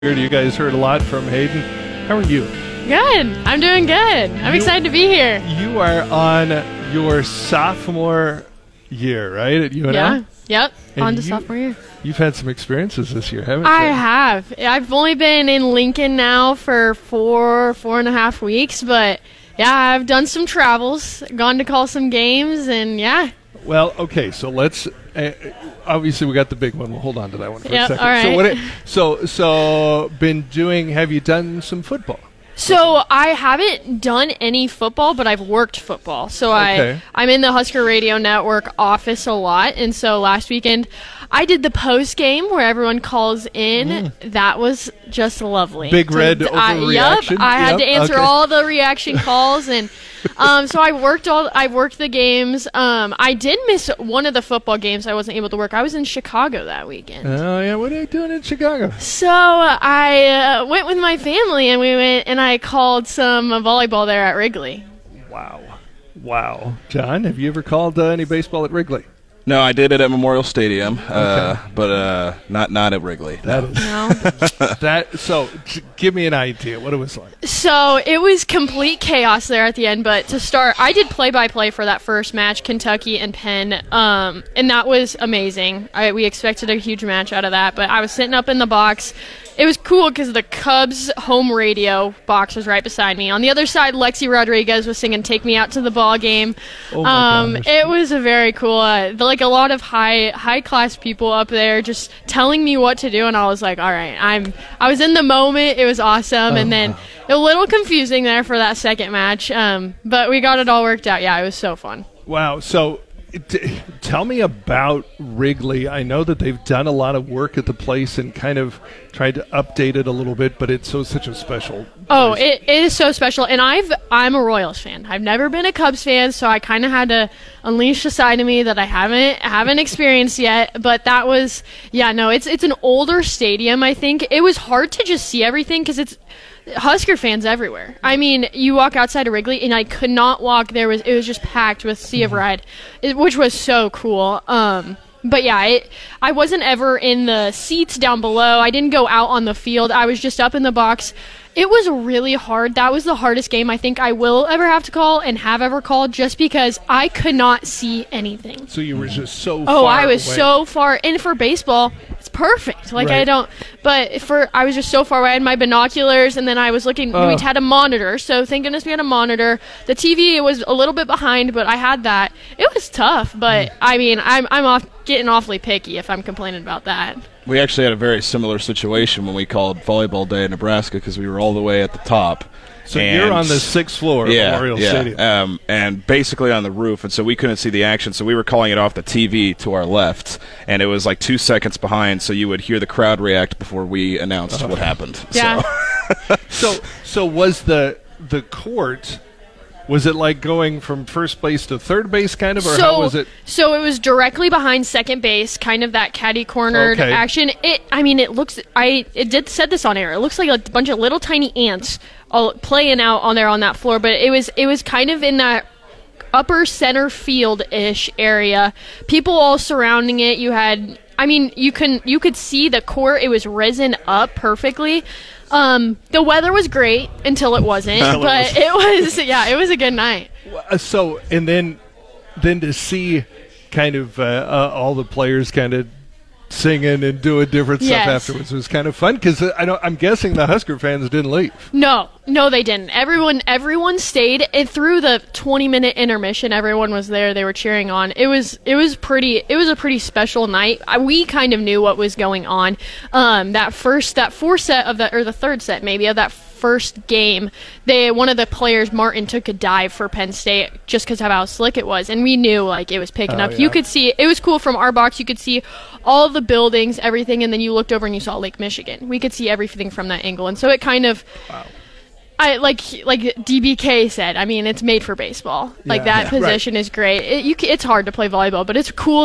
You guys heard a lot from Hayden. How are you? Good. I'm doing good. I'm excited to be here. You are on your sophomore year, right, at UNL? Yeah. Yep. And On to sophomore year. You've had some experiences this year, haven't you? I have. I've only been in Lincoln now for four and a half weeks, but yeah, I've done some travels, gone to call some games, and yeah. Well, okay, so let's. Obviously, we got the big one. We'll hold on to that one for a second. All right. So been doing. Have you done some football? So I haven't done any football, but I've worked football. So Okay. I'm in the Husker Radio Network office a lot, and so last weekend I did the post game where everyone calls in. That was just lovely. Big red overreaction? Yep, I had to answer okay. all the reaction calls, and so I worked the games. I did miss one of the football games. I wasn't able to work. I was in Chicago that weekend. Oh yeah, what are you doing in Chicago? So I went with my family, and we went and I called some volleyball there at Wrigley. Wow. John, have you ever called any baseball at Wrigley? No, I did it at Memorial Stadium, but not at Wrigley. So give me an idea what it was like. So it was complete chaos there at the end, but to start, I did play-by-play for that first match, Kentucky and Penn, and that was amazing. We expected a huge match out of that, but I was sitting up in the box. It was cool because the Cubs home radio box was right beside me. On the other side, Lexi Rodriguez was singing "Take Me Out to the Ball Game." Oh my gosh. It was a very cool, like a lot of high class people up there just telling me what to do, and I was like, all right, I was in the moment. It was awesome, and then a little confusing there for that second match, but we got it all worked out. Yeah, it was so fun. Wow. So tell me about Wrigley. I know that they've done a lot of work at the place and kind of tried to update it a little bit, but it's such a special Oh, place. it is so special, and I'm a Royals fan. I've never been a Cubs fan, so I kind of had to unleash a side of me that I haven't experienced yet. But that was, it's an older stadium. I think it was hard to just see everything because it's Husker fans everywhere. I mean, you walk outside of Wrigley, and I could not walk. It was just packed with Sea of Ride, which was so cool. But yeah, I wasn't ever in the seats down below. I didn't go out on the field. I was just up in the box. It was really hard. That was the hardest game I think I will ever have to call and have ever called, just because I could not see anything. So you were just so far Oh, I was away. so far. And for baseball, it's perfect. Like, Right. I was just so far away. I had my binoculars, and then I was looking. We had a monitor, so thank goodness we had a monitor. The TV was a little bit behind, but I had that. It was tough, but I mean, I'm getting awfully picky if I'm complaining about that. We actually had a very similar situation when we called Volleyball Day in Nebraska because we were all the way at the top. So you're on the 6th floor of Memorial Stadium. And basically on the roof, and so we couldn't see the action, so we were calling it off the TV to our left, and it was like 2 seconds behind, so you would hear the crowd react before we announced what happened. Yeah. So was the court, was it like going from first base to third base kind of, or how was it? So it was directly behind second base, kind of that catty-cornered Okay. action. It did said this on air. It looks like a bunch of little tiny ants all playing out on that floor, but it was kind of in that upper center field-ish area. People all surrounding it. You could see the court. It was risen up perfectly. The weather was great until it wasn't, but it was a good night. So, and then to see kind of all the players kind of singing and doing different stuff Yes. afterwards was kind of fun, because I'm guessing the Husker fans didn't leave. No, they didn't. Everyone stayed, and through the 20-minute intermission, everyone was there. They were cheering on. It was a pretty special night. We kind of knew what was going on. That fourth set of the third set maybe of that first game, one of the players, Martin, took a dive for Penn State just because of how slick it was, and we knew like it was picking up. Yeah. You could see it was cool from our box. You could see all the buildings, everything, and then you looked over and you saw Lake Michigan. We could see everything from that angle, and so it kind of. Wow. Like DBK said, it's made for baseball. Like that position is great. It's hard to play volleyball, but it's cool that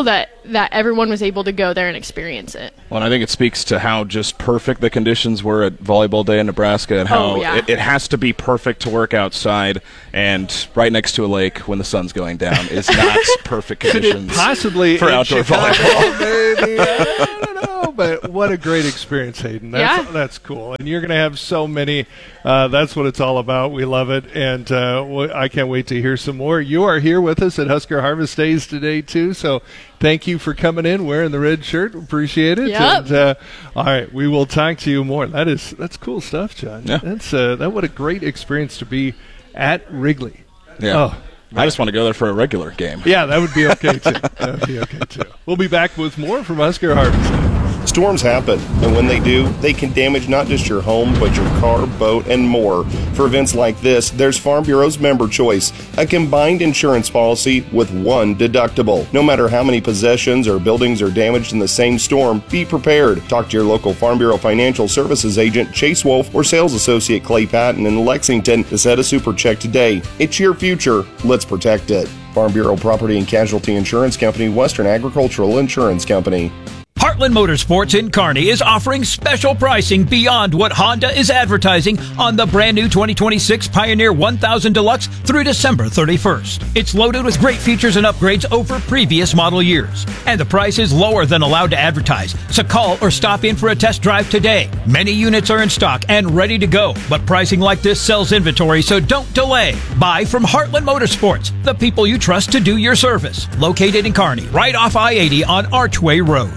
that everyone was able to go there and experience it. Well, and I think it speaks to how just perfect the conditions were at Volleyball Day in Nebraska, and how it has to be perfect to work outside, and right next to a lake when the sun's going down is not perfect conditions possibly for outdoor volleyball. Maybe. I don't know, but what a great experience, Hayden. That's cool. And you're going to have so many. That's what it's all about. We love it, and I can't wait to hear some more. You are here with us at Husker Harvest Days today, too, so thank you for coming in, wearing the red shirt. Appreciate it. Yep. And, all right, we will talk to you more. That's cool stuff, John. Yeah. What a great experience to be at Wrigley. Yeah. Oh, I just want to go there for a regular game. yeah, that would be okay, too. We'll be back with more from Husker Harvest. Storms happen, and when they do, they can damage not just your home, but your car, boat, and more. For events like this, there's Farm Bureau's Member Choice, a combined insurance policy with one deductible. No matter how many possessions or buildings are damaged in the same storm, be prepared. Talk to your local Farm Bureau Financial Services agent, Chase Wolf, or sales associate Clay Patton in Lexington to set a super check today. It's your future. Let's protect it. Farm Bureau Property and Casualty Insurance Company, Western Agricultural Insurance Company. Heartland Motorsports in Kearney is offering special pricing beyond what Honda is advertising on the brand new 2026 Pioneer 1000 Deluxe through December 31st. It's loaded with great features and upgrades over previous model years. And the price is lower than allowed to advertise, so call or stop in for a test drive today. Many units are in stock and ready to go, but pricing like this sells inventory, so don't delay. Buy from Heartland Motorsports, the people you trust to do your service. Located in Kearney, right off I-80 on Archway Road.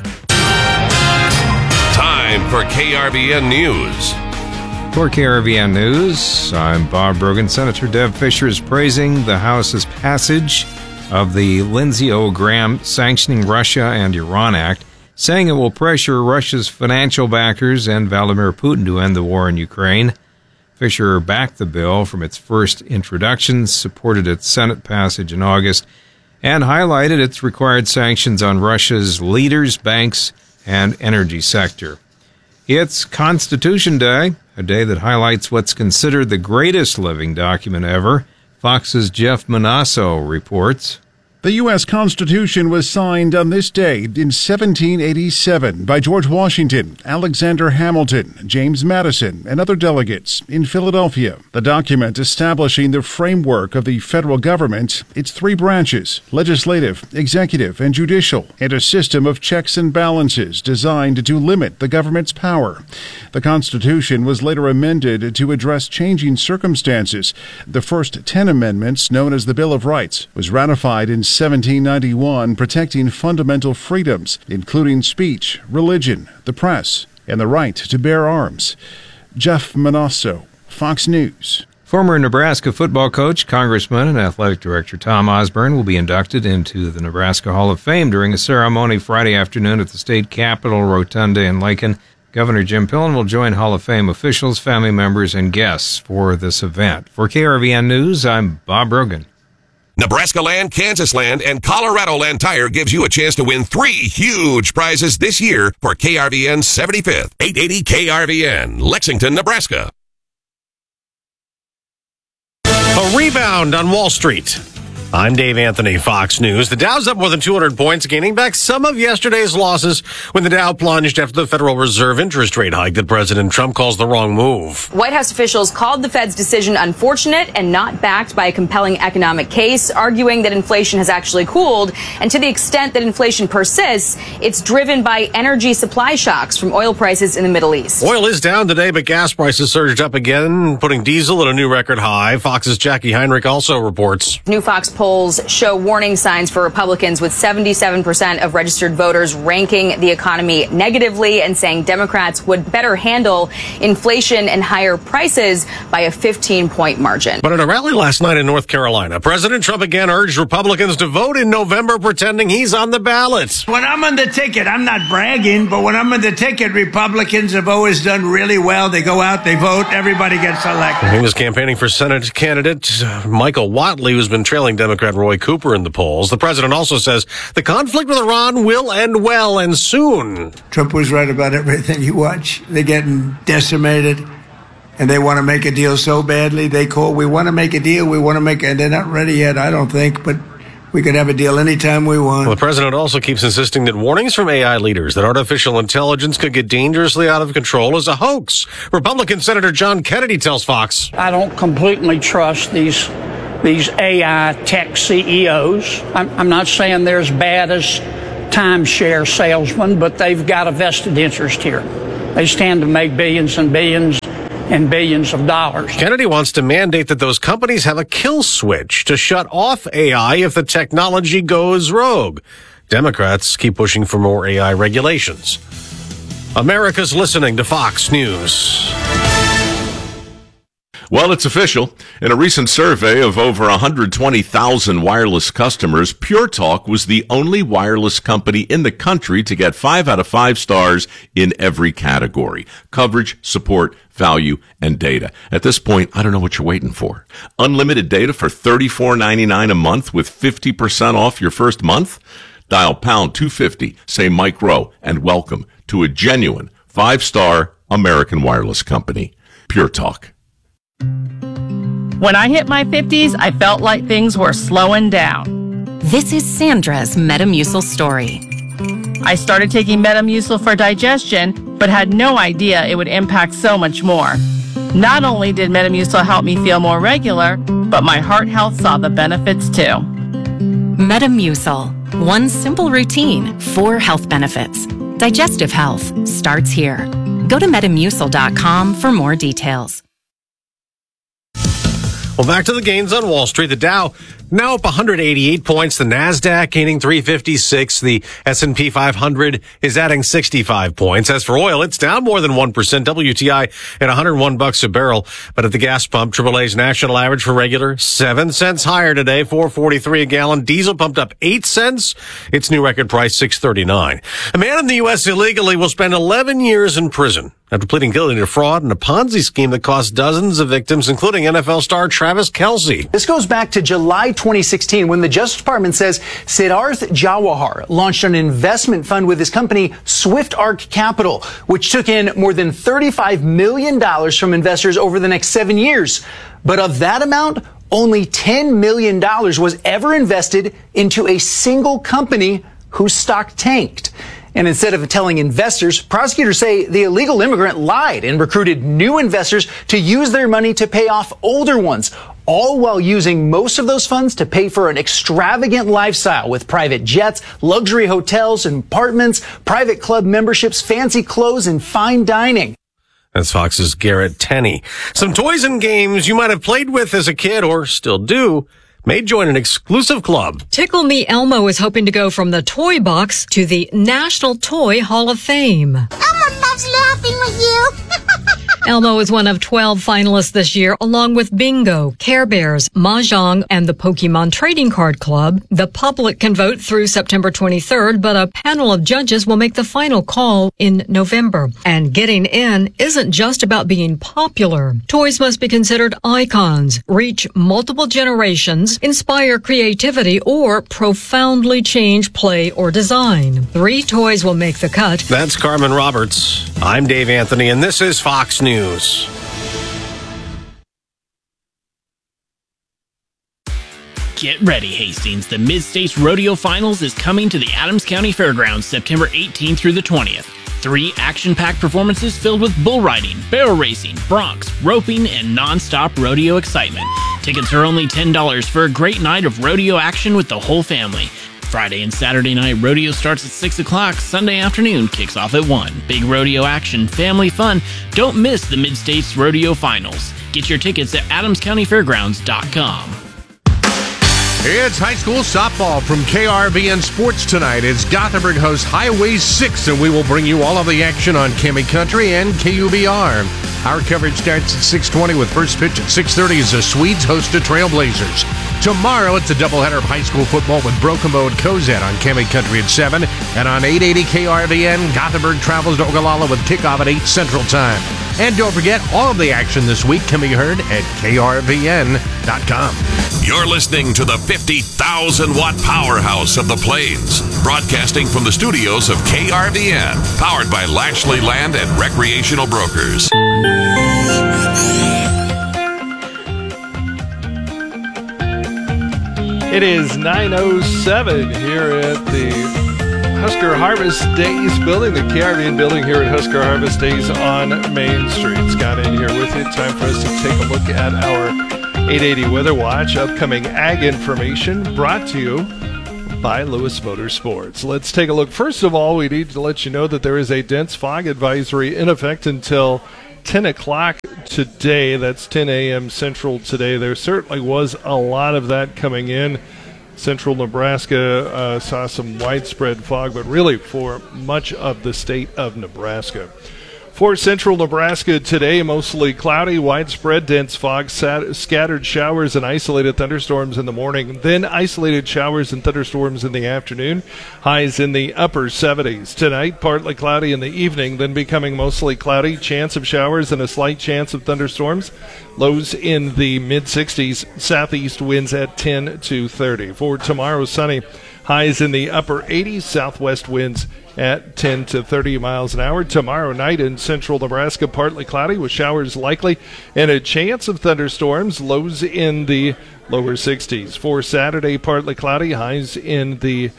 Time for KRVN News. For KRVN News, I'm Bob Brogan. Senator Deb Fischer is praising the House's passage of the Lindsey O. Graham Sanctioning Russia and Iran Act, saying it will pressure Russia's financial backers and Vladimir Putin to end the war in Ukraine. Fischer backed the bill from its first introduction, supported its Senate passage in August, and highlighted its required sanctions on Russia's leaders, banks, and energy sector. It's Constitution Day, a day that highlights what's considered the greatest living document ever. Fox's Jeff Manasso reports. The U.S. Constitution was signed on this day in 1787 by George Washington, Alexander Hamilton, James Madison, and other delegates in Philadelphia. The document establishing the framework of the federal government, its three branches, legislative, executive, and judicial, and a system of checks and balances designed to limit the government's power. The Constitution was later amended to address changing circumstances. The first 10 amendments, known as the Bill of Rights, was ratified in 1791, protecting fundamental freedoms, including speech, religion, the press, and the right to bear arms. Jeff Manasso, Fox News. Former Nebraska football coach, Congressman, and Athletic Director Tom Osborne will be inducted into the Nebraska Hall of Fame during a ceremony Friday afternoon at the state capitol rotunda in Lincoln. Governor Jim Pillen will join Hall of Fame officials, family members, and guests for this event. For KRVN News, I'm Bob Brogan. Nebraska Land, Kansas Land, and Colorado Land Tire gives you a chance to win 3 huge prizes this year for KRVN's 75th 880 KRVN, Lexington, Nebraska. A rebound on Wall Street. I'm Dave Anthony, Fox News. The Dow's up more than 200 points, gaining back some of yesterday's losses when the Dow plunged after the Federal Reserve interest rate hike that President Trump calls the wrong move. White House officials called the Fed's decision unfortunate and not backed by a compelling economic case, arguing that inflation has actually cooled. And to the extent that inflation persists, it's driven by energy supply shocks from oil prices in the Middle East. Oil is down today, but gas prices surged up again, putting diesel at a new record high. Fox's Jackie Heinrich also reports. New Fox polls show warning signs for Republicans, with 77% of registered voters ranking the economy negatively and saying Democrats would better handle inflation and higher prices by a 15-point margin. But at a rally last night in North Carolina, President Trump again urged Republicans to vote in November, pretending he's on the ballot. When I'm on the ticket, I'm not bragging, but when I'm on the ticket, Republicans have always done really well. They go out, they vote, everybody gets elected. He was campaigning for Senate candidate Michael Whatley, who's been trailing Democrat Roy Cooper in the polls. The president also says the conflict with Iran will end well and soon. Trump was right about everything you watch. They're getting decimated, and they want to make a deal so badly. They call, we want to make a deal, and they're not ready yet, I don't think, but We could have a deal anytime we want. Well, the president also keeps insisting that warnings from AI leaders that artificial intelligence could get dangerously out of control is a hoax. Republican Senator John Kennedy tells Fox, I don't completely trust these AI tech CEOs. I'm not saying they're as bad as timeshare salesmen, but they've got a vested interest here. They stand to make billions and billions and billions of dollars. Kennedy wants to mandate that those companies have a kill switch to shut off AI if the technology goes rogue. Democrats keep pushing for more AI regulations. America's listening to Fox News. Well, it's official. In a recent survey of over 120,000 wireless customers, Pure Talk was the only wireless company in the country to get 5 out of 5 stars in every category: coverage, support, value, and data. At this point, I don't know what you're waiting for. Unlimited data for $34.99 a month with 50% off your first month? Dial pound 250, say Mike Rowe, and welcome to a genuine 5-star American wireless company. Pure Talk. When I hit my 50s, I felt like things were slowing down. This is Sandra's Metamucil story. I started taking Metamucil for digestion, but had no idea it would impact so much more. Not only did Metamucil help me feel more regular, but my heart health saw the benefits too. Metamucil. One simple routine, 4 health benefits. Digestive health starts here. Go to Metamucil.com for more details. Well, back to the gains on Wall Street. The Dow now up 188 points. The Nasdaq gaining 356. The S&P 500 is adding 65 points. As for oil, it's down more than 1%. WTI at $101 a barrel. But at the gas pump, AAA's national average for regular 7 cents higher today, $4.43 a gallon. Diesel pumped up 8 cents. Its new record price $6.39. A man in the U.S. illegally will spend 11 years in prison after pleading guilty to fraud and a Ponzi scheme that cost dozens of victims, including NFL star Travis Kelce. This goes back to July 2016 when the Justice Department says Siddharth Jawahar launched an investment fund with his company Swift Arc Capital, which took in more than $35 million from investors over the next 7 years. But of that amount, only $10 million was ever invested into a single company whose stock tanked. And instead of telling investors, prosecutors say the illegal immigrant lied and recruited new investors to use their money to pay off older ones, all while using most of those funds to pay for an extravagant lifestyle with private jets, luxury hotels and apartments, private club memberships, fancy clothes, and fine dining. That's Fox's Garrett Tenney. Some toys and games you might have played with as a kid or still do may join an exclusive club. Tickle Me Elmo is hoping to go from the toy box to the National Toy Hall of Fame. Elmo loves laughing with you. Elmo is one of 12 finalists this year, along with Bingo, Care Bears, Mahjong, and the Pokemon Trading Card Club. The public can vote through September 23rd, but a panel of judges will make the final call in November. And getting in isn't just about being popular. Toys must be considered icons, reach multiple generations, inspire creativity, or profoundly change play or design. 3 toys will make the cut. That's Carmen Roberts. I'm Dave Anthony, and this is Fox News. Get ready, Hastings. The Mid-States Rodeo Finals is coming to the Adams County Fairgrounds September 18th through the 20th. 3 action-packed performances filled with bull riding, barrel racing, broncs, roping, and non-stop rodeo excitement. Tickets are only $10 for a great night of rodeo action with the whole family. Friday and Saturday night rodeo starts at 6 o'clock. Sunday afternoon kicks off at 1. Big rodeo action, family fun. Don't miss the Mid-States Rodeo Finals. Get your tickets at adamscountyfairgrounds.com. It's high school softball from KRVN Sports tonight as Gothenburg hosts Highway 6, and we will bring you all of the action on Cammy Country and KUBR. Our coverage starts at 6:20 with first pitch at 6:30 as the Swedes host the Trailblazers. Tomorrow, it's a doubleheader of high school football with Broken Bow and Cozad on Cammy Country at 7. And on 880 KRVN, Gothenburg travels to Ogallala with kickoff at 8 Central Time. And don't forget, all of the action this week can be heard at KRVN.com. You're listening to the 50,000-watt powerhouse of the Plains, broadcasting from the studios of KRVN, powered by Lashley Land and Recreational Brokers. It is 9:07 here at the Husker Harvest Days building, the KRVN building here at Husker Harvest Days on Main Street. Scott in here with you. Time for us to take a look at our 880 Weather Watch. Upcoming ag information brought to you by Lewis Motorsports. Let's take a look. First of all, we need to let you know that there is a dense fog advisory in effect until 10 o'clock today. That's 10 a.m. Central today. There certainly was a lot of that coming in. Central Nebraska saw some widespread fog, but really for much of the state of Nebraska. For central Nebraska today, mostly cloudy, widespread dense fog, scattered showers and isolated thunderstorms in the morning, then isolated showers and thunderstorms in the afternoon, highs in the upper 70s. Tonight, partly cloudy in the evening, then becoming mostly cloudy, chance of showers and a slight chance of thunderstorms, lows in the mid-60s, southeast winds at 10 to 30. For tomorrow, sunny, highs in the upper 80s, southwest winds at 10 to 30 miles an hour. Tomorrow night in central Nebraska, partly cloudy with showers likely and a chance of thunderstorms, lows in the lower 60s. For Saturday, partly cloudy, highs in the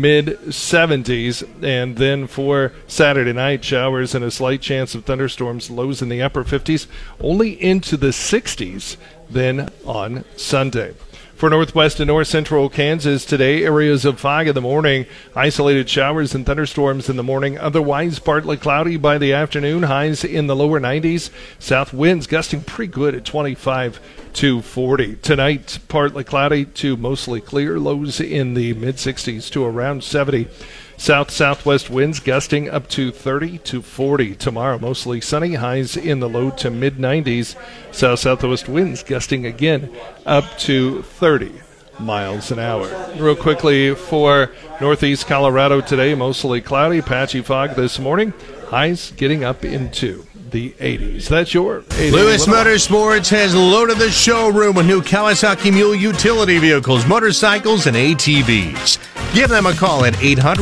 mid-70s. And then for Saturday night, showers and a slight chance of thunderstorms, lows in the upper 50s, only into the 60s then on Sunday. For northwest and north central Kansas today, areas of fog in the morning, isolated showers and thunderstorms in the morning, otherwise partly cloudy by the afternoon, highs in the lower 90s, south winds gusting pretty good at 25 to 40. Tonight, partly cloudy to mostly clear, lows in the mid-60s to around 70. South-southwest winds gusting up to 30 to 40. Tomorrow, mostly sunny, highs in the low to mid-90s. South-southwest winds gusting again up to 30 miles an hour. Real quickly for northeast Colorado today, mostly cloudy, patchy fog this morning. Highs getting up into the 80s. That's your 80s. Lewis Motorsports has loaded the showroom with new Kawasaki Mule utility vehicles, motorcycles, and ATVs. Give them a call at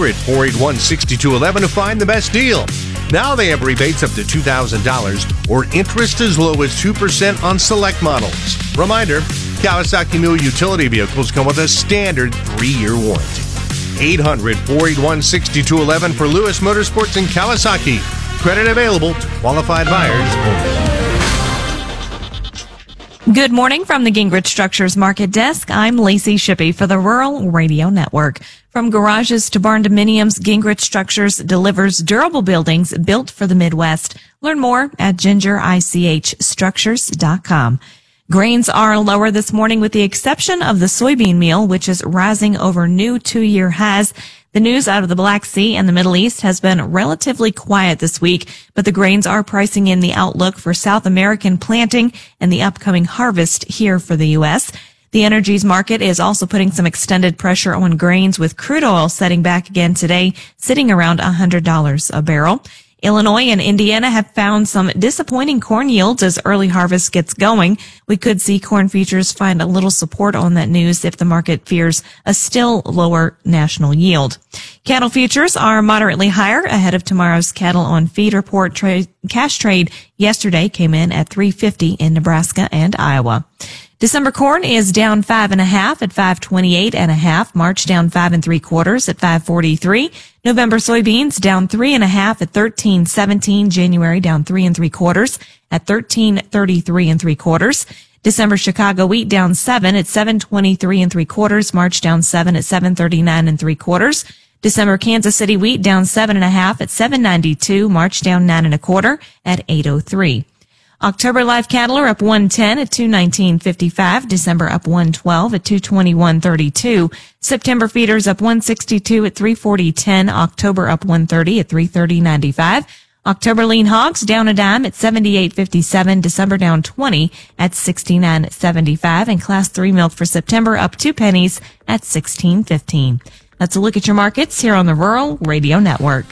800-481-6211 to find the best deal. Now they have rebates up to $2,000 or interest as low as 2% on select models. Reminder, Kawasaki Mule utility vehicles come with a standard 3-year warranty. 800-481-6211 for Lewis Motorsports and Kawasaki. Credit available to qualified buyers only. Good morning from the Gingrich Structures Market Desk. I'm Lacey Shippey for the Rural Radio Network. From garages to barn dominiums, Gingrich Structures delivers durable buildings built for the Midwest. Learn more at gingerichstructures.com. Grains are lower this morning with the exception of the soybean meal, which is rising over new 2-year highs. The news out of the Black Sea and the Middle East has been relatively quiet this week, but the grains are pricing in the outlook for South American planting and the upcoming harvest here for the U.S. The energies market is also putting some extended pressure on grains, with crude oil setting back again today, sitting around $100 a barrel. Illinois and Indiana have found some disappointing corn yields as early harvest gets going. We could see corn futures find a little support on that news if the market fears a still lower national yield. Cattle futures are moderately higher ahead of tomorrow's cattle on feed report. Cash trade yesterday came in at $3.50 in Nebraska and Iowa. December corn is down 5.5 at 528.5. March down 5 3/4 at 543. November soybeans down 3.5 at 13.17. January down 3 3/4 at 13.33 3/4. December Chicago wheat down 7 at 723 3/4. March down 7 at 739 3/4. December Kansas City wheat down 7.5 at 792. March down 9 1/4 at 803. October live cattle are up 110 at 219.55. December up 112 at 221.32. September feeders up 162 at 340.10. October up 130 at 330.95. October lean hogs down a dime at 78.57. December down 20 at 69.75. And class 3 milk for September up 2 pennies at 16.15. That's a look at your markets here on the Rural Radio Network.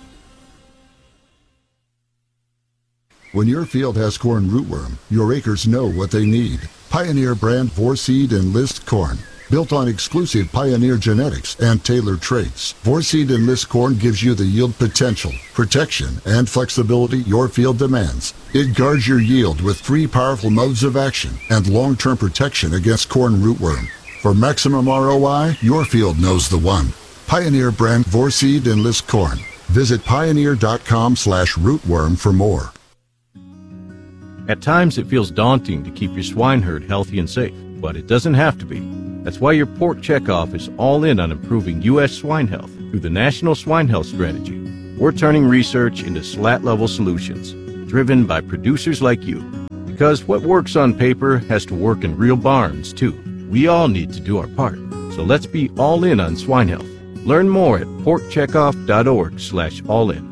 When your field has corn rootworm, your acres know what they need. Pioneer brand Vorseed Enlist corn. Built on exclusive Pioneer genetics and tailored traits, Vorseed Enlist corn gives you the yield potential, protection, and flexibility your field demands. It guards your yield with 3 powerful modes of action and long-term protection against corn rootworm. For maximum ROI, your field knows the one. Pioneer brand Vorseed Enlist Corn. Visit pioneer.com/rootworm for more. At times it feels daunting to keep your swine herd healthy and safe, but it doesn't have to be. That's why your Pork Checkoff is all in on improving U.S. swine health through the National Swine Health Strategy. We're turning research into SLAT-level solutions, driven by producers like you. Because what works on paper has to work in real barns, too. We all need to do our part. So let's be all in on swine health. Learn more at porkcheckoff.org/all-in.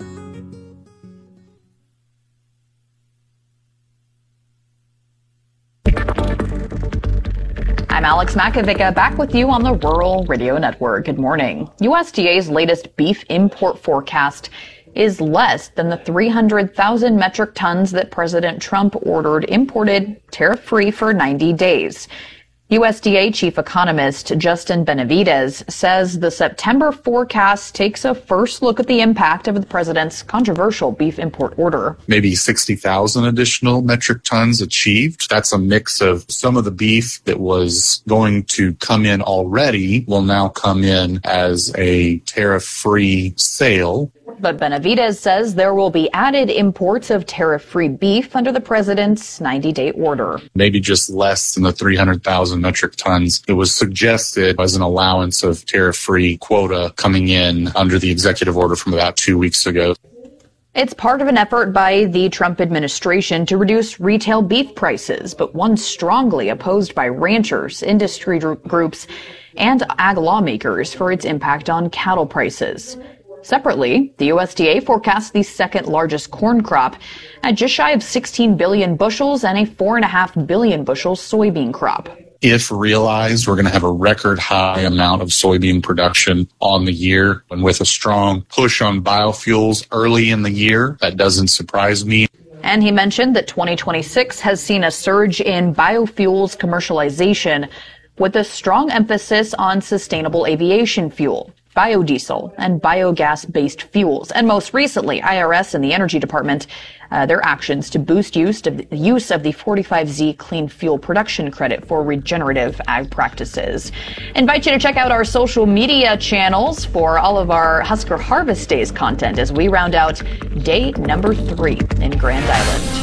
I'm Alex Makovica, back with you on the Rural Radio Network. Good morning. USDA's latest beef import forecast is less than the 300,000 metric tons that President Trump ordered imported tariff-free for 90 days. USDA chief economist Justin Benavides says the September forecast takes a first look at the impact of the president's controversial beef import order. Maybe 60,000 additional metric tons achieved. That's a mix of some of the beef that was going to come in already will now come in as a tariff-free sale. But Benavides says there will be added imports of tariff-free beef under the president's 90-day order. Maybe just less than the 300,000 metric tons that was suggested as an allowance of tariff-free quota coming in under the executive order from about 2 weeks ago. It's part of an effort by the Trump administration to reduce retail beef prices, but one strongly opposed by ranchers, industry groups, and ag lawmakers for its impact on cattle prices. Separately, the USDA forecasts the second largest corn crop at just shy of 16 billion bushels and a 4.5 billion bushel soybean crop. If realized, we're going to have a record high amount of soybean production on the year. And with a strong push on biofuels early in the year, that doesn't surprise me. And he mentioned that 2026 has seen a surge in biofuels commercialization with a strong emphasis on sustainable aviation fuel, biodiesel, and biogas-based fuels. And most recently, IRS and the Energy Department, their actions to boost use of the 45Z Clean Fuel Production Credit for regenerative ag practices. Invite you to check out our social media channels for all of our Husker Harvest Days content as we round out day number 3 in Grand Island.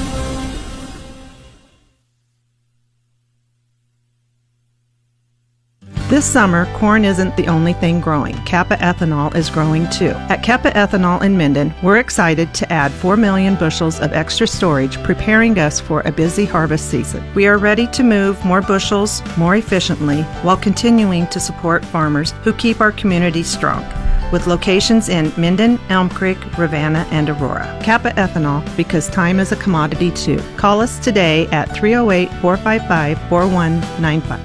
This summer, corn isn't the only thing growing. Kappa Ethanol is growing too. At Kappa Ethanol in Minden, we're excited to add 4 million bushels of extra storage, preparing us for a busy harvest season. We are ready to move more bushels more efficiently while continuing to support farmers who keep our community strong. With locations in Minden, Elm Creek, Ravenna, and Aurora. Kappa Ethanol, because time is a commodity too. Call us today at 308-455-4195.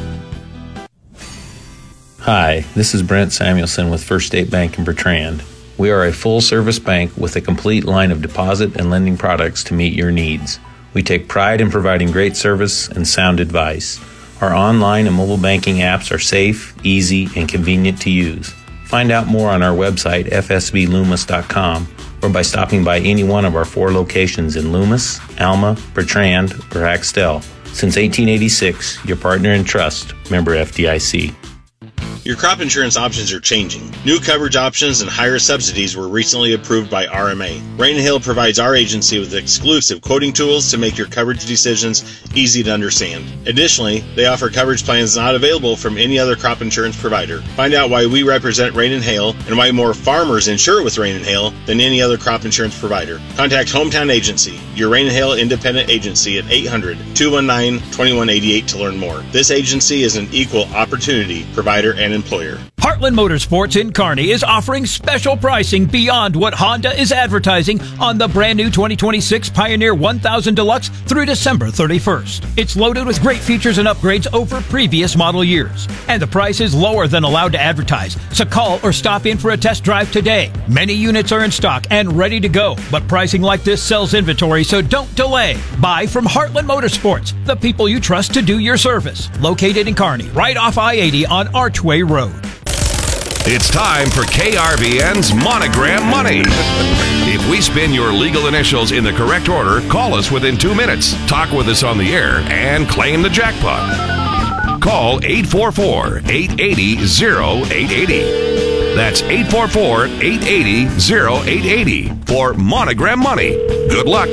Hi, this is Brent Samuelson with First State Bank in Bertrand. We are a full-service bank with a complete line of deposit and lending products to meet your needs. We take pride in providing great service and sound advice. Our online and mobile banking apps are safe, easy, and convenient to use. Find out more on our website, fsbloomis.com, or by stopping by any one of our 4 locations in Loomis, Alma, Bertrand, or Axtell. Since 1886, your partner in trust, member FDIC. Your crop insurance options are changing. New coverage options and higher subsidies were recently approved by RMA. Rain Hill provides our agency with exclusive quoting tools to make your coverage decisions easy to understand. Additionally, they offer coverage plans not available from any other crop insurance provider. Find out why we represent Rain & Hale and why more farmers insure with Rain & Hale than any other crop insurance provider. Contact Hometown Agency, your Rain & Hale independent agency at 800-219-2188 to learn more. This agency is an equal opportunity provider and employer. Heartland Motorsports in Kearney is offering special pricing beyond what Honda is advertising on the brand new 2026 Pioneer 1000 Deluxe through December 31st. It's loaded with great features and upgrades over previous model years. And the price is lower than allowed to advertise. So call or stop in for a test drive today. Many units are in stock and ready to go, but pricing like this sells inventory, so don't delay. Buy from Heartland Motorsports, the people you trust to do your service. Located in Kearney, right off I-80 on Archway Road. It's time for KRVN's Monogram Money. If we spin your legal initials in the correct order, call us within 2 minutes, talk with us on the air, and claim the jackpot. call 844-880-0880. That's 844-880-0880 for Monogram Money. Good luck.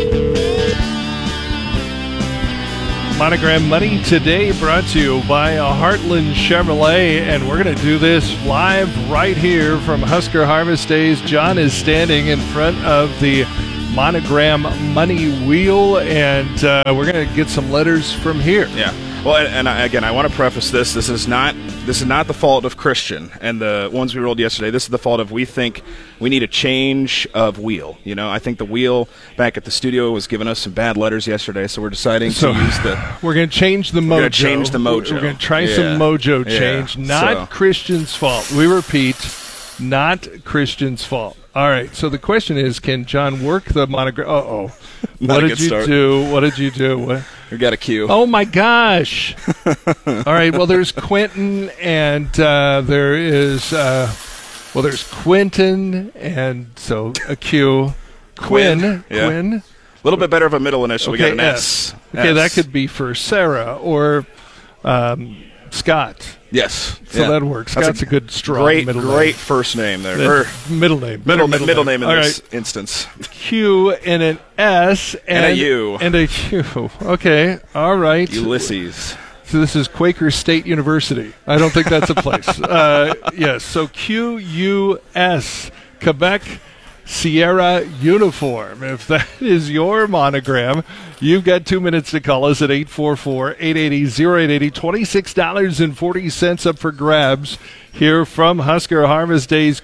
Monogram Money today brought to you by Heartland Chevrolet, and we're going to do this live right here from Husker Harvest Days. John is standing in front of the Monogram Money wheel, and we're going to get some letters from here. Yeah. Well, and again, I want to preface this. This is not the fault of Christian and the ones we rolled yesterday. This is the fault of we think we need a change of wheel. You know, I think the wheel back at the studio was giving us some bad letters yesterday, so we're deciding to use the. We're going to change the mojo. We're going to change the mojo. We're going to try some mojo change. Not Christian's fault. We repeat, not Christian's fault. All right. So the question is, can John work the monogram? Uh-oh. What did you do? What did you do? We got a cue. Oh, my gosh. All right. Well, there's Quentin, and there's Quentin, and so a Q. Quinn. Yeah. Quinn. A little bit better of a middle initial. Okay, we got an S. Okay, S. that could be for Sarah or Scott. Yes. So that works. Scott's a good, strong middle name. Great first name there. Middle name. Middle name in this instance. Q and an S. And a U. And a U. Okay. All right. Ulysses. So this is Quaker State University. I don't think that's a place. Yes. So QUS, Quebec Sierra Uniform. If that is your monogram, you've got 2 minutes to call us at 844-880-0880. $26.40 up for grabs here from Husker Harvest Days.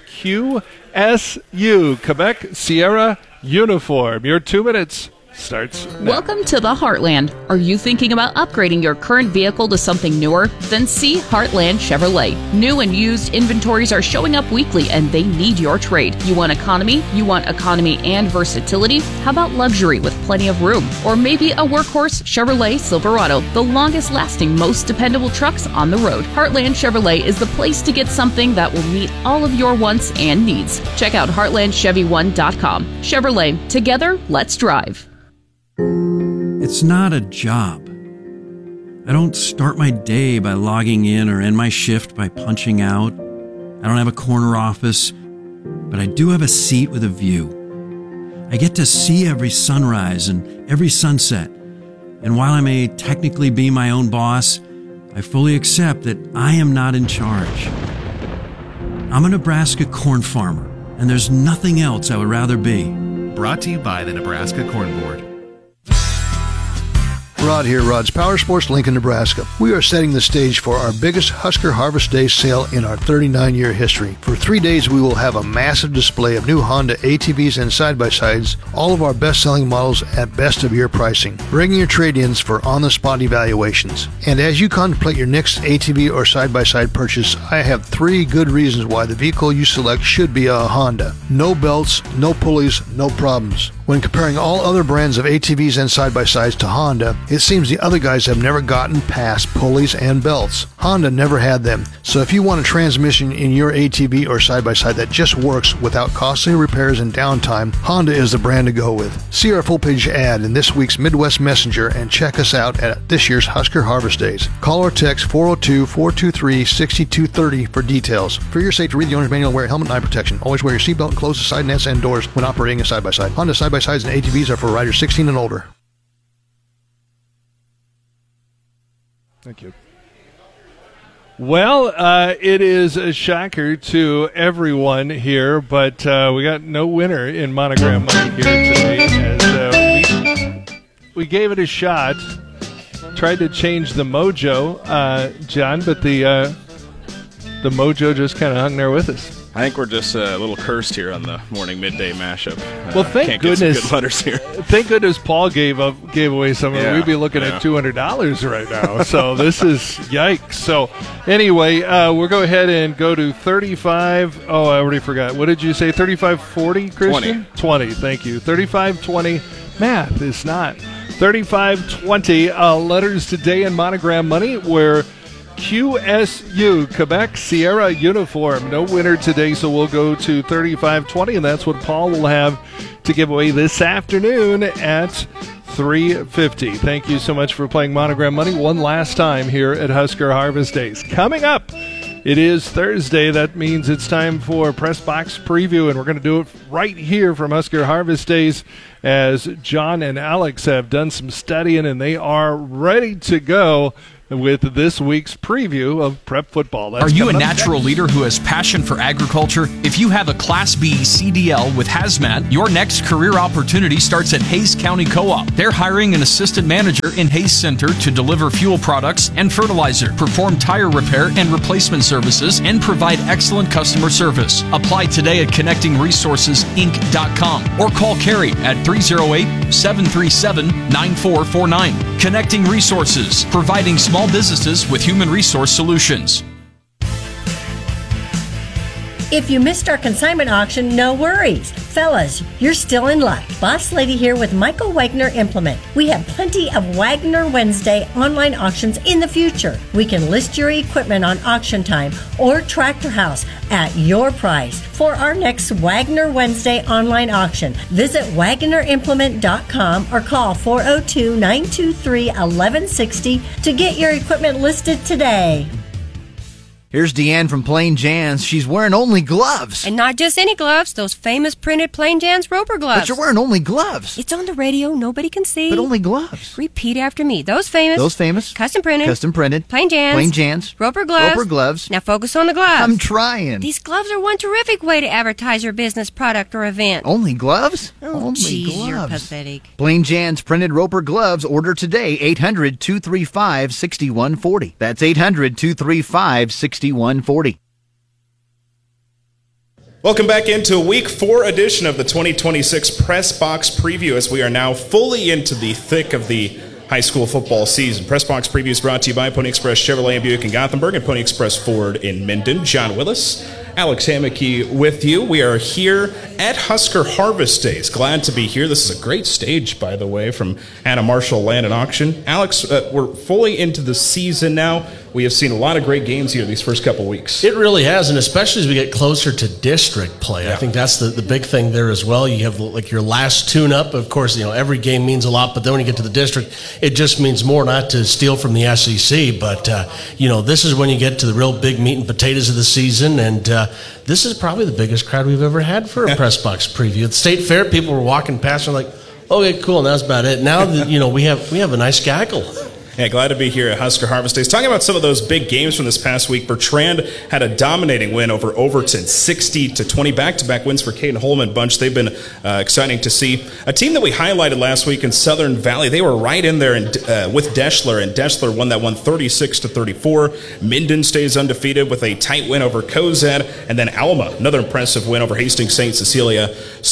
QSU, Quebec Sierra Uniform. Your 2 minutes starts now. Welcome to the Heartland. Are you thinking about upgrading your current vehicle to something newer? Then see Heartland Chevrolet. New and used inventories are showing up weekly, and they need your trade. You want economy? You want economy and versatility? How about luxury with plenty of room? Or maybe a workhorse Chevrolet Silverado, the longest lasting, most dependable trucks on the road. Heartland Chevrolet is the place to get something that will meet all of your wants and needs. Check out heartlandchevy1.com. Chevrolet, together, let's drive. It's not a job. I don't start my day by logging in or end my shift by punching out. I don't have a corner office, but I do have a seat with a view. I get to see every sunrise and every sunset. And while I may technically be my own boss, I fully accept that I am not in charge. I'm a Nebraska corn farmer, and there's nothing else I would rather be. Brought to you by the Nebraska Corn Board. Rod here, Rod's Power Sports, Lincoln, Nebraska. We are setting the stage for our biggest Husker Harvest Day sale in our 39-year history. For 3 days, we will have a massive display of new Honda ATVs and side-by-sides, all of our best-selling models at best-of-year pricing. Bring your trade-ins for on-the-spot evaluations. And as you contemplate your next ATV or side-by-side purchase, I have 3 good reasons why the vehicle you select should be a Honda. No belts, no pulleys, no problems. When comparing all other brands of ATVs and side-by-sides to Honda, it seems the other guys have never gotten past pulleys and belts. Honda never had them, so if you want a transmission in your ATV or side-by-side that just works without costly repairs and downtime, Honda is the brand to go with. See our full-page ad in this week's Midwest Messenger and check us out at this year's Husker Harvest Days. Call or text 402-423-6230 for details. For your safety, read the owner's manual and wear helmet and eye protection. Always wear your seatbelt and close the side nets and doors when operating a side-by-side. Honda side-by-sides and ATVs are for riders 16 and older. Thank you. Well, it is a shocker to everyone here, but we got no winner in Monogram Money here today. As we gave it a shot, tried to change the mojo, John, but the mojo just kind of hung there with us. I think we're just a little cursed here on the morning midday mashup. Well, thank can't goodness. Get some good letters here. Thank goodness Paul gave away some of it. We'd be looking at $200 right now. So this is yikes. So anyway, we'll go ahead and go to 35. Oh, I already forgot. What did you say? 3540, Christian? 20. Thank you. 3520. Math is not. 3520 letters today in Monogram Money, where QSU, Quebec Sierra Uniform. No winner today, so we'll go to 3520, and that's what Paul will have to give away this afternoon at 350. Thank you so much for playing Monogram Money one last time here at Husker Harvest Days. Coming up, it is Thursday. That means it's time for Press Box Preview, and we're going to do it right here from Husker Harvest Days as John and Alex have done some studying, and they are ready to go with this week's preview of prep football. Are you a natural leader who has passion for agriculture? If you have a Class B CDL with Hazmat, your next career opportunity starts at Hays County Co-op. They're hiring an assistant manager in Hays Center to deliver fuel products and fertilizer, perform tire repair and replacement services, and provide excellent customer service. Apply today at connectingresourcesinc.com or call Carrie at 308-737-9449. Connecting Resources, providing small businesses with human resource solutions. If you missed our consignment auction, no worries. Fellas, you're still in luck. Boss Lady here with Michael Wagner Implement. We have plenty of Wagner Wednesday online auctions in the future. We can list your equipment on Auction Time or Tractor House at your price. For our next Wagner Wednesday online auction, visit WagnerImplement.com or call 402-923-1160 to get your equipment listed today. Here's Deanne from Plain Jan's. She's wearing only gloves. And not just any gloves, those famous printed Plain Jan's Roper gloves. But you're wearing only gloves. It's on the radio, nobody can see. But only gloves. Repeat after me. Those famous. Custom printed. Plain Jan's. Roper gloves. Now focus on the gloves. I'm trying. These gloves are one terrific way to advertise your business, product, or event. Only gloves? Only gloves. You're pathetic. Plain Jan's printed Roper gloves. Order today. 800-235-6140. That's 800-235-6140. Welcome back into Week 4 edition of the 2026 Press Box Preview as we are now fully into the thick of the high school football season. Press Box Preview is brought to you by Pony Express Chevrolet and Buick in Gothenburg and Pony Express Ford in Minden. John Willis, Alex Hammocky with you. We are here at Husker Harvest Days. Glad to be here. This is a great stage, by the way, from Anna Marshall Land and Auction. Alex, we're fully into the season now. We have seen a lot of great games here these first couple weeks. It really has, and especially as we get closer to district play. Yeah. I think that's the big thing there as well. You have like your last tune-up. Of course, every game means a lot, but then when you get to the district, it just means more, not to steal from the SEC, but, this is when you get to the real big meat and potatoes of the season, and this is probably the biggest crowd we've ever had for a Press Box Preview. At State Fair, people were walking past and like, okay, cool, and that's about it. Now that, we have a nice gaggle. Yeah, glad to be here at Husker Harvest Days. Talking about some of those big games from this past week, Bertrand had a dominating win over Overton, 60-20. Back-to-back wins for Caden Holman bunch. They've been exciting to see. A team that we highlighted last week in Southern Valley, they were right in there with Deschler, and Deschler won that one 36-34. Minden stays undefeated with a tight win over Cozad, and then Alma, another impressive win over Hastings St. Cecilia,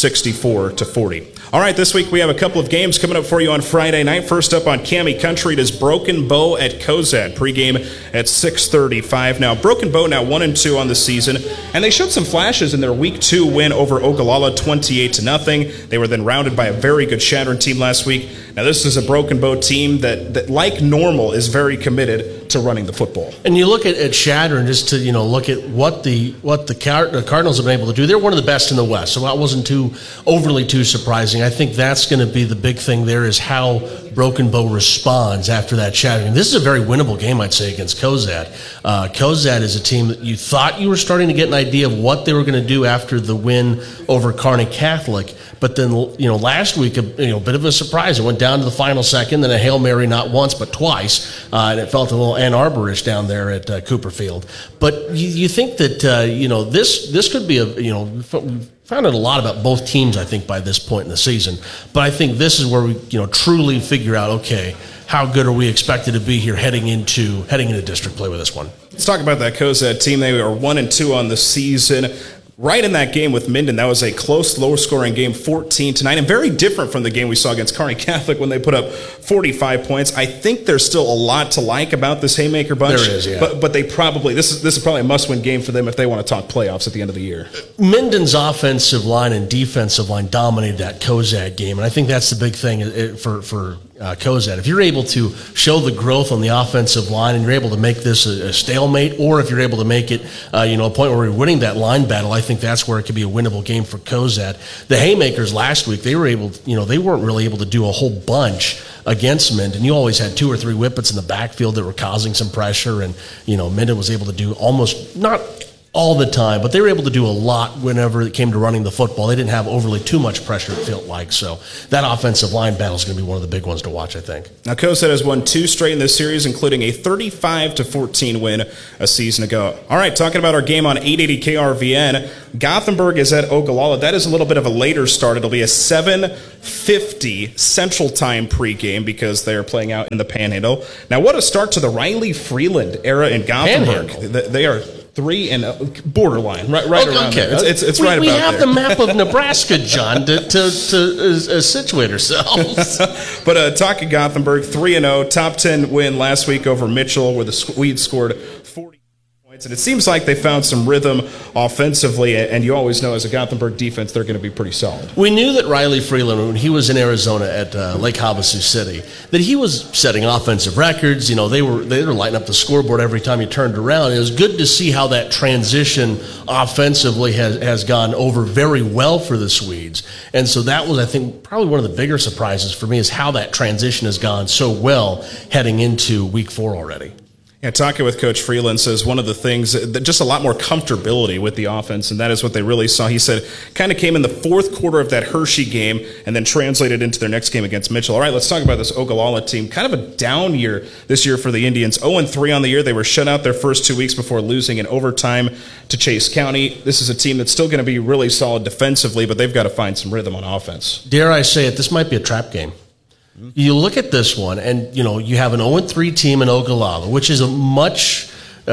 64-40. All right, this week we have a couple of games coming up for you on Friday night. First up on Cami Country, it is Broken Bow at Cozad. Pregame at 6:35. Now, Broken Bow now 1-2 on the season, and they showed some flashes in their Week 2 win over Ogallala, 28-0. They were then rounded by a very good Chadron team last week. Now, this is a Broken Bow team that like normal, is very committed to running the football. And you look at Chadron, just to look at what the Cardinals have been able to do. They're one of the best in the West, so that wasn't overly too surprising. I think that's going to be the big thing there, is how Broken Bow responds after that Chadron. This is a very winnable game, I'd say, against Cozad. Cozad is a team that you thought you were starting to get an idea of what they were going to do after the win over Kearney Catholic. But then, last week, a bit of a surprise. It went down to the final second, then a Hail Mary not once but twice, and it felt a little Ann Arbor-ish down there at Cooperfield. But you think that, this could be found out a lot about both teams, I think, by this point in the season. But I think this is where we, truly figure out, okay, how good are we expected to be here heading into district play with this one? Let's talk about that Cozad team. They are 1-2 on the season. Right in that game with Minden, that was a close, low-scoring game, 14-9, and very different from the game we saw against Kearney Catholic when they put up 45 points. I think there's still a lot to like about this Haymaker bunch. There is, yeah. But they probably this is probably a must-win game for them if they want to talk playoffs at the end of the year. Minden's offensive line and defensive line dominated that Cozad game, and I think that's the big thing for Cozad. If you're able to show the growth on the offensive line and you're able to make this a stalemate, or if you're able to make it, a point where we're winning that line battle, I think that's where it could be a winnable game for Cozad. The Haymakers last week, they weren't really able to do a whole bunch against Minden. You always had 2 or 3 whippets in the backfield that were causing some pressure, and Minden was able to do almost not all the time, but they were able to do a lot whenever it came to running the football. They didn't have overly too much pressure, it felt like. So that offensive line battle is going to be one of the big ones to watch, I think. Now, Cozad has won 2 straight in this series, including a 35-14 win a season ago. All right, talking about our game on 880 KRVN, Gothenburg is at Ogallala. That is a little bit of a later start. It'll be a 7:50 Central Time pregame because they are playing out in the Panhandle. Now, what a start to the Riley Freeland era in Gothenburg. They are 3-0 borderline, right around there. It's right about there. We have the map of Nebraska, John, to situate ourselves. But talking Gothenburg, 3-0, top 10 win last week over Mitchell, where the Swedes scored 40 points. And it seems like they found some rhythm offensively, and you always know as a Gothenburg defense, they're going to be pretty solid. We knew that Riley Freeland, when he was in Arizona at Lake Havasu City, that he was setting offensive records. They were lighting up the scoreboard every time you turned around. It was good to see how that transition offensively has gone over very well for the Swedes. And so that was, I think, probably one of the bigger surprises for me is how that transition has gone so well heading into week 4 already. Yeah, talking with Coach Freeland says one of the things, just a lot more comfortability with the offense, and that is what they really saw. He said kind of came in the 4th quarter of that Hershey game and then translated into their next game against Mitchell. All right, let's talk about this Ogallala team. Kind of a down year this year for the Indians. 0-3 on the year. They were shut out their first 2 weeks before losing in overtime to Chase County. This is a team that's still going to be really solid defensively, but they've got to find some rhythm on offense. Dare I say it, this might be a trap game. You look at this one, and you have an 0-3 team in Ogallala, which is much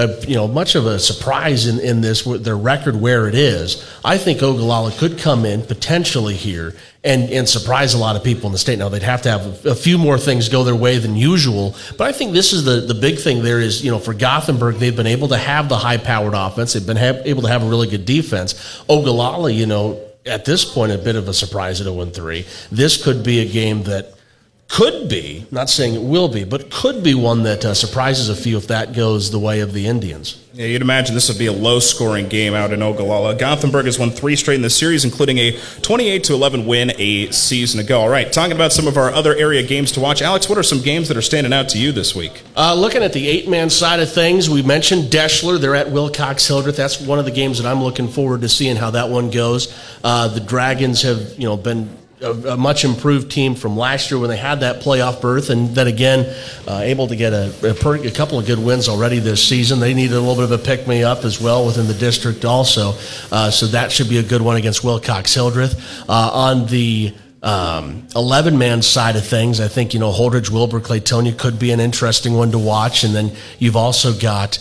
of a surprise in this, their record where it is. I think Ogallala could come in potentially here and surprise a lot of people in the state. Now, they'd have to have a few more things go their way than usual, but I think this is the big thing there is, for Gothenburg, they've been able to have the high-powered offense. They've been able to have a really good defense. Ogallala, at this point, a bit of a surprise at 0-3. This could be a game that could be, not saying it will be, but could be one that surprises a few if that goes the way of the Indians. Yeah, you'd imagine this would be a low-scoring game out in Ogallala. Gothenburg has won 3 straight in the series, including a 28-11 win a season ago. All right, talking about some of our other area games to watch. Alex, what are some games that are standing out to you this week? Looking at the 8-man side of things, we mentioned Deschler. They're at Wilcox-Hildreth. That's one of the games that I'm looking forward to seeing how that one goes. The Dragons have, been a much improved team from last year when they had that playoff berth, and then again able to get a couple of good wins already this season. They needed a little bit of a pick-me-up as well within the district also, so that should be a good one against Wilcox-Hildreth. On the 11-man side of things, I think, Holdridge, Wilbur, Claytonia could be an interesting one to watch, and then you've also got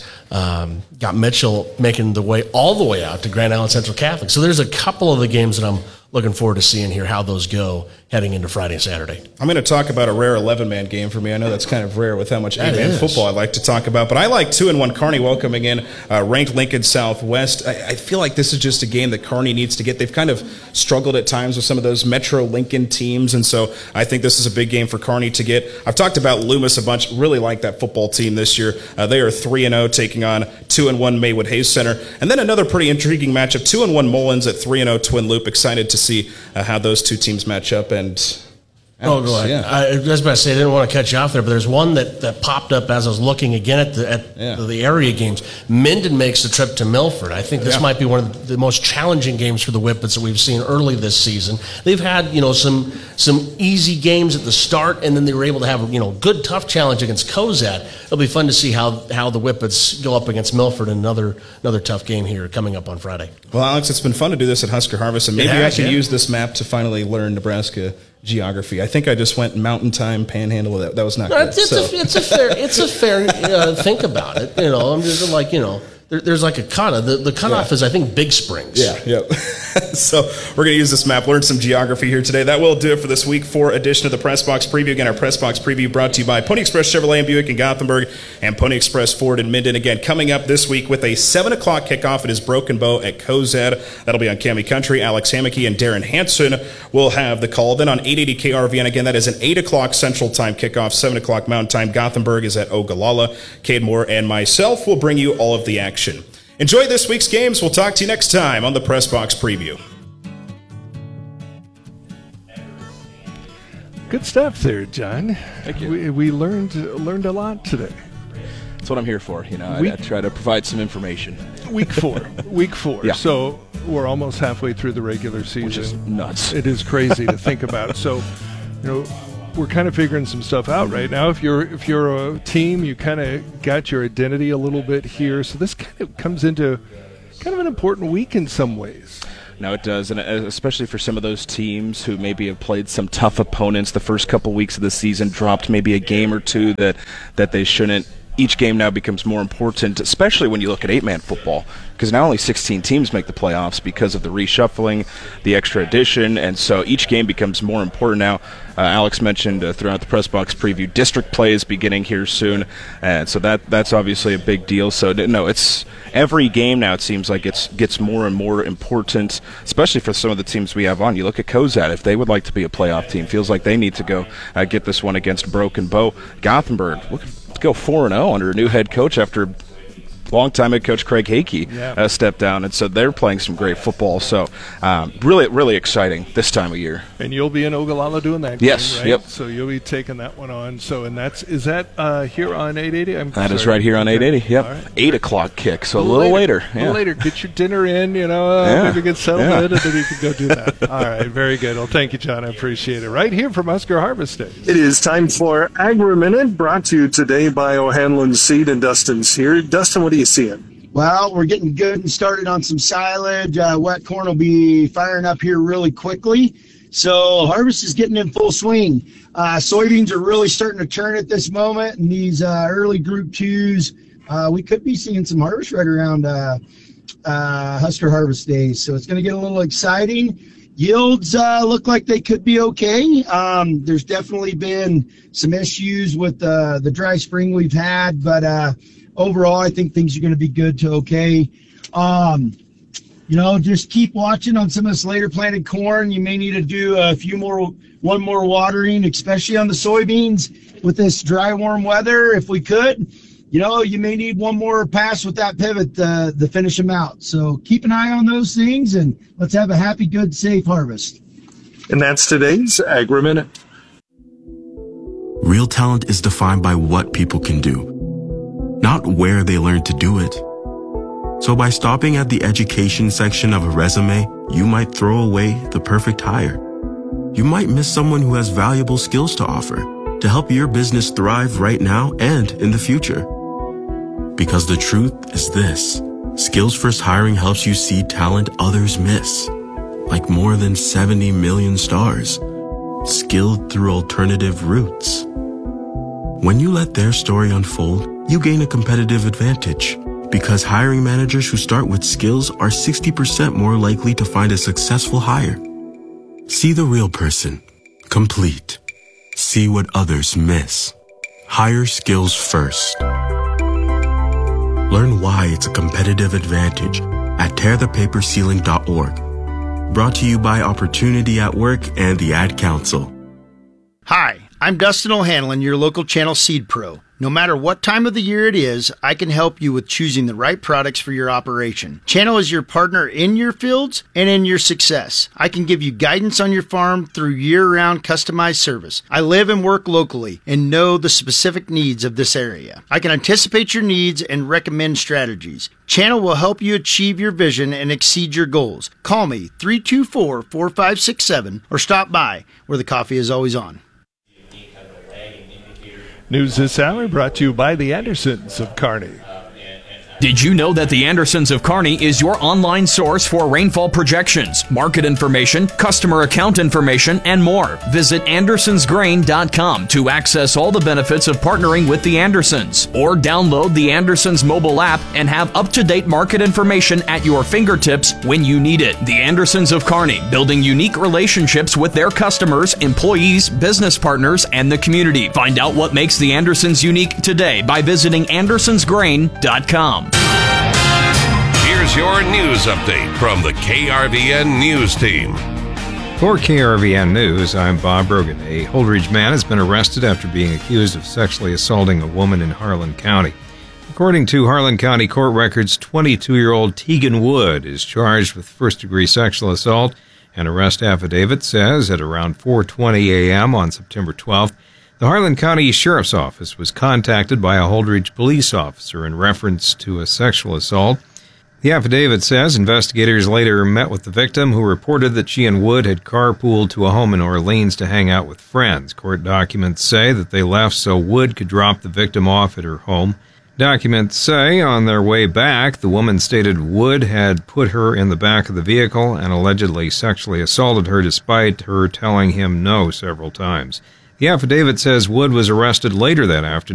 Mitchell making the way all the way out to Grand Island Central Catholic. So there's a couple of the games that I'm looking forward to seeing here, how those go heading into Friday and Saturday. I'm going to talk about a rare 11-man game for me. I know that's kind of rare with how much 8-man football I like to talk about, but I like 2-1 Kearney welcoming in ranked Lincoln Southwest. I feel like this is just a game that Kearney needs to get. They've kind of struggled at times with some of those Metro Lincoln teams, and so I think this is a big game for Kearney to get. I've talked about Loomis a bunch. Really like that football team this year. They are 3-0, taking on 2-1 Maywood Hayes Center. And then another pretty intriguing matchup, 2-1 Mullins at 3-0 Twin Loop. Excited to see how those two teams match up. And Alex, go ahead. Yeah. I was about to say, I didn't want to cut you off there, but there's one that popped up as I was looking again at the area games. Minden makes the trip to Milford. I think this might be one of the most challenging games for the Whippets that we've seen early this season. They've had some easy games at the start, and then they were able to have a good tough challenge against Cozad. It'll be fun to see how the Whippets go up against Milford in another tough game here coming up on Friday. Well, Alex, it's been fun to do this at Husker Harvest, and maybe I can use this map to finally learn Nebraska geography. I think I just went Mountain Time, Panhandle. That was not good. It's a fair think about it. I'm just like, there's like a cutoff. The cutoff is, I think, Big Springs. Yeah. So we're going to use this map, learn some geography here today. That will do it for this week 4 edition of the Press Box Preview. Again, our Press Box Preview brought to you by Pony Express Chevrolet and Buick in Gothenburg and Pony Express Ford in Minden. Again, coming up this week with a 7 o'clock kickoff, it is Broken Bow at Cozad. That'll be on Cami Country. Alex Hammocky and Darren Hansen will have the call. Then on 880 KRVN, again, that is an 8 o'clock Central Time kickoff, 7 o'clock Mountain Time. Gothenburg is at Ogallala. Cade Moore and myself will bring you all of the action. Enjoy this week's games. We'll talk to you next time on the Press Box Preview. Good stuff there, John. Thank you. We learned a lot today. That's what I'm here for. I try to provide some information. Week 4. Yeah. So we're almost halfway through the regular season. Which is nuts. It is crazy to think about. So, we're kind of figuring some stuff out right now. If you're a team, you kind of got your identity a little bit here. So this kind of comes into kind of an important week in some ways. No, it does, and especially for some of those teams who maybe have played some tough opponents the first couple weeks of the season, dropped maybe a game or two that they shouldn't. Each game now becomes more important, especially when you look at 8-man football, because now only 16 teams make the playoffs because of the reshuffling, the extra addition, and so each game becomes more important now. Alex mentioned throughout the Press Box Preview, district play is beginning here soon, and so that's obviously a big deal. So no, it's every game now. It seems like it gets more and more important, especially for some of the teams we have on. You look at Cozad, if they would like to be a playoff team, feels like they need to go get this one against Broken Bow. Gothenburg, go 4-0 under a new head coach after longtime head coach Craig Hakey stepped down, and so they're playing some great football. So really, really exciting this time of year. And you'll be in Ogallala doing that game, yes, right? Yep. So you'll be taking that one on. So is that here on 880? That is right here on 880. Yep, right. 8 o'clock kick, so a little later. A little later. Get your dinner in, maybe get settled in, and then you can go do that. All right, very good. Well, thank you, John. I appreciate it. Right here from Husker Harvest Day. It is time for Agri-Minute, brought to you today by O'Hanlon Seed, and Dustin's here. Dustin, what are you seeing? Well, we're getting good and started on some silage. Wet corn will be firing up here really quickly. So harvest is getting in full swing. Soybeans are really starting to turn at this moment. And these early Group 2s, we could be seeing some harvest right around Husker Harvest Days. So it's going to get a little exciting. Yields look like they could be okay. There's definitely been some issues with the dry spring we've had, but overall, I think things are going to be good to okay. Just keep watching on some of this later planted corn. You may need to do one more watering, especially on the soybeans with this dry, warm weather. If we could, you may need one more pass with that pivot to finish them out. So keep an eye on those things, and let's have a happy, good, safe harvest. And that's today's Agri-Minute. Real talent is defined by what people can do, not where they learn to do it. So by stopping at the education section of a resume, you might throw away the perfect hire. You might miss someone who has valuable skills to offer to help your business thrive right now and in the future. Because the truth is this: Skills First Hiring helps you see talent others miss, like more than 70 million stars, skilled through alternative routes. When you let their story unfold, you gain a competitive advantage, because hiring managers who start with skills are 60% more likely to find a successful hire. See the real person, complete. See what others miss. Hire skills first. Learn why it's a competitive advantage at tearthepaperceiling.org. Brought to you by Opportunity at Work and the Ad Council. Hi, I'm Dustin O'Hanlon, your local Channel Seed Pro. No matter what time of the year it is, I can help you with choosing the right products for your operation. Channel is your partner in your fields and in your success. I can give you guidance on your farm through year-round customized service. I live and work locally and know the specific needs of this area. I can anticipate your needs and recommend strategies. Channel will help you achieve your vision and exceed your goals. Call me 324-4567 or stop by where the coffee is always on. News this hour brought to you by the Andersons of Kearney. Did you know that the Andersons of Kearney is your online source for rainfall projections, market information, customer account information, and more? Visit AndersonsGrain.com to access all the benefits of partnering with the Andersons, or download the Andersons mobile app and have up-to-date market information at your fingertips when you need it. The Andersons of Kearney, building unique relationships with their customers, employees, business partners, and the community. Find out what makes the Andersons unique today by visiting AndersonsGrain.com. Here's your news update from the KRVN News Team. For KRVN News, I'm Bob Brogan. A Holdridge man has been arrested after being accused of sexually assaulting a woman in Harlan County. According to Harlan County court records, 22-year-old Tegan Wood is charged with first-degree sexual assault. An arrest affidavit says at around 4:20 a.m. on September 12th, the Harlan County Sheriff's Office was contacted by a Holdridge police officer in reference to a sexual assault. The affidavit says investigators later met with the victim, who reported that she and Wood had carpooled to a home in Orleans to hang out with friends. Court documents say that they left so Wood could drop the victim off at her home. Documents say on their way back, the woman stated Wood had put her in the back of the vehicle and allegedly sexually assaulted her despite her telling him no several times. The affidavit says Wood was arrested later that afternoon